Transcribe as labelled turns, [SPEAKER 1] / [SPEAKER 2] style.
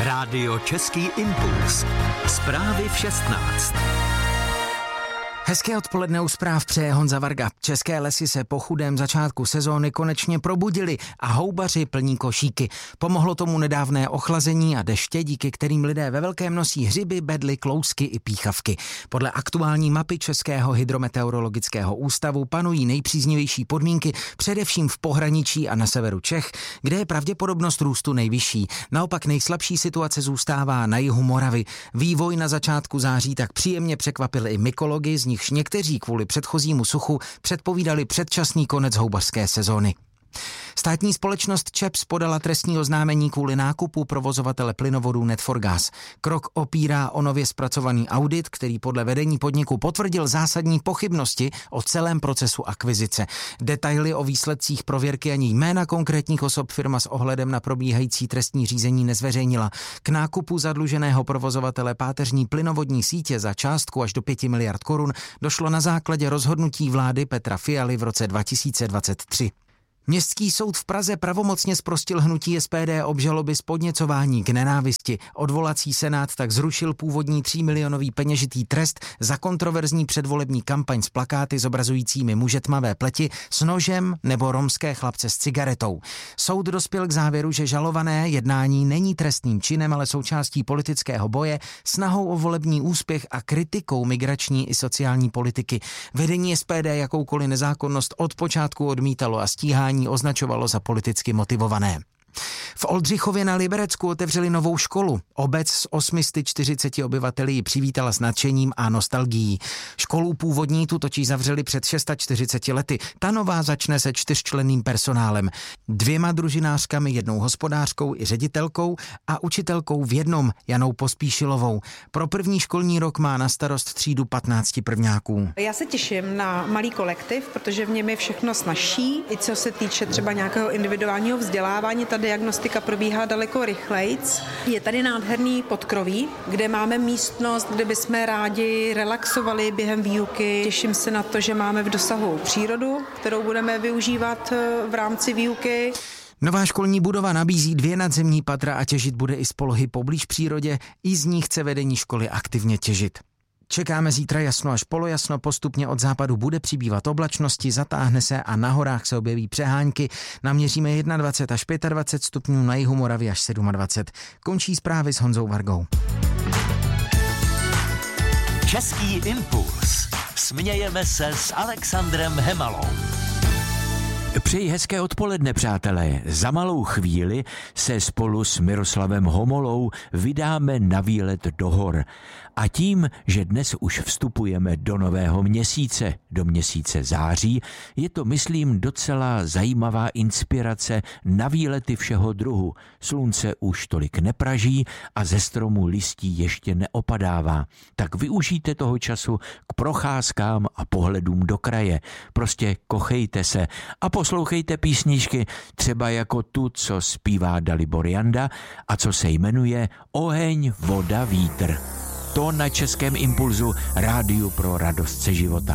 [SPEAKER 1] Rádio Český impuls. Zprávy v 16.
[SPEAKER 2] Hezké odpoledne u zpráv přeje Honza Varga. České lesy se po chudém začátku sezóny konečně probudily a houbaři plní košíky. Pomohlo tomu nedávné ochlazení a deště, díky kterým lidé ve velkém nosí hřiby, bedly, klousky i píchavky. Podle aktuální mapy Českého hydrometeorologického ústavu panují nejpříznivější podmínky především v pohraničí a na severu Čech, kde je pravděpodobnost růstu nejvyšší. Naopak nejslabší situace zůstává na jihu Moravy. Vývoj na začátku září tak příjemně překvapil i mykology, z nichž někteří kvůli předchozímu suchu předpovídali předčasný konec houbařské sezóny. Státní společnost ČEPS podala trestní oznámení kvůli nákupu provozovatele plynovodů Net4Gas. Krok opírá o nově zpracovaný audit, který podle vedení podniku potvrdil zásadní pochybnosti o celém procesu akvizice. Detaily o výsledcích prověrky ani jména konkrétních osob firma s ohledem na probíhající trestní řízení nezveřejnila. K nákupu zadluženého provozovatele páteřní plynovodní sítě za částku až do 5 miliard korun došlo na základě rozhodnutí vlády Petra Fialy v roce 2023. Městský soud v Praze pravomocně zprostil hnutí SPD obžaloby z podněcování k nenávisti. Odvolací senát tak zrušil původní 3milionový peněžitý trest za kontroverzní předvolební kampaň s plakáty zobrazujícími muže tmavé pleti s nožem nebo romské chlapce s cigaretou. Soud dospěl k závěru, že žalované jednání není trestným činem, ale součástí politického boje, snahou o volební úspěch a kritikou migrační i sociální politiky. Vedení SPD jakoukoliv nezákonnost od počátku odmítalo a stíhání označovalo za politicky motivované. V Oldřichově na Liberecku otevřeli novou školu. Obec s 840 obyvateli ji přivítala s nadšením a nostalgií. Školu původní tu totiž zavřeli před 640 lety. Ta nová začne se 4členným personálem. 2 družinářkami, 1 hospodářkou i ředitelkou a učitelkou v jednom, Janou Pospíšilovou. Pro první školní rok má na starost třídu 15 prvňáků.
[SPEAKER 3] Já se těším na malý kolektiv, protože v něm je všechno snazší, i co se týče třeba nějakého individuálního vzdělávání. Ta diagnostika probíhá daleko rychlejc. Je tady nádherný podkroví, kde máme místnost, kde bychom rádi relaxovali během výuky. Těším se na to, že máme v dosahu přírodu, kterou budeme využívat v rámci výuky.
[SPEAKER 2] Nová školní budova nabízí 2 nadzemní patra a těžit bude i z polohy poblíž přírodě. I z ní chce vedení školy aktivně těžit. Čekáme zítra jasno až polojasno, postupně od západu bude přibývat oblačnosti, zatáhne se a na horách se objeví přehánky. Naměříme 21 až 25 stupňů, na jihu Moravy až 27. Končí zprávy s Honzou Vargou.
[SPEAKER 1] Český impuls. Smějeme se s Alexandrem Hemalou.
[SPEAKER 4] Přeji hezké odpoledne, přátelé. Za malou chvíli se spolu s Miroslavem Homolou vydáme na výlet do hor. A tím, že dnes už vstupujeme do nového měsíce, do měsíce září, je to, myslím, docela zajímavá inspirace na výlety všeho druhu. Slunce už tolik nepraží a ze stromu listí ještě neopadává. Tak využijte toho času k procházkám a pohledům do kraje. Prostě kochejte se a poslouchejte písničky, třeba jako tu, co zpívá Dalibor Janda a co se jmenuje Oheň, voda, vítr. To na Českém impulzu, rádiu pro radost ze života.